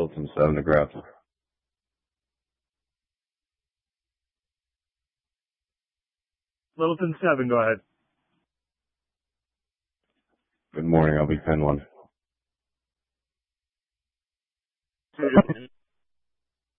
Littleton 7 to Grafton. Littleton 7, go ahead. Good morning, I'll be 10-1.